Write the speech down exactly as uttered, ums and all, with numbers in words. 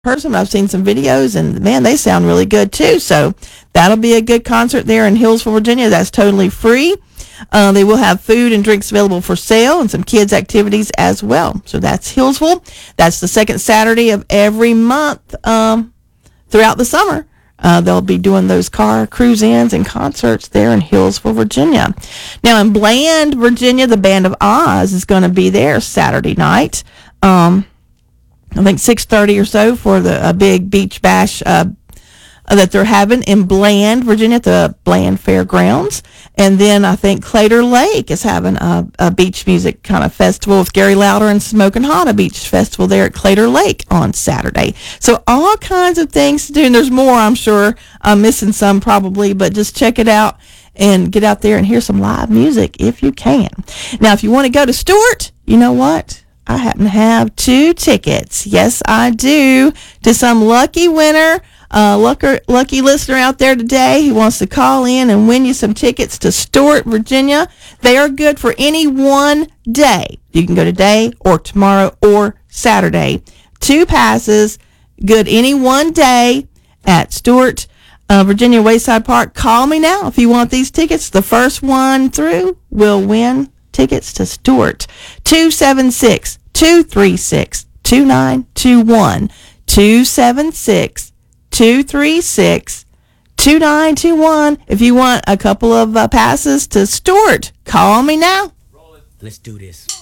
person, but I've seen some videos, and man, they sound really good too. So that'll be a good concert there in Hillsville, Virginia. That's totally free. Uh, they will have food and drinks available for sale and some kids' activities as well. So that's Hillsville. That's the second Saturday of every month um, throughout the summer. Uh, they'll be doing those car cruise-ins and concerts there in Hillsville, Virginia. Now in Bland, Virginia, the Band of Oz is going to be there Saturday night. Um, I think six thirty or so for the a big beach bash uh, that they're having in Bland, Virginia, at the Bland Fairgrounds. And then I think Claytor Lake is having a, a beach music kind of festival with Gary Lauder and Smokin' Hot, a beach festival there at Claytor Lake on Saturday. So all kinds of things to do. And there's more, I'm sure. I'm missing some probably, but just check it out and get out there and hear some live music if you can. Now, if you want to go to Stuart, you know what? I happen to have two tickets. Yes, I do. To some lucky winner, uh, lucky, lucky listener out there today who wants to call in and win you some tickets to Stuart, Virginia. They are good for any one day. You can go today or tomorrow or Saturday. Two passes, good any one day at Stuart, uh, Virginia Wayside Park. Call me now if you want these tickets. The first one through will win tickets to Stuart. two seven six, two three six, two nine two one. two seven six, two three six, two nine two one. If you want a couple of uh, passes to Stuart, call me now. Let's do this.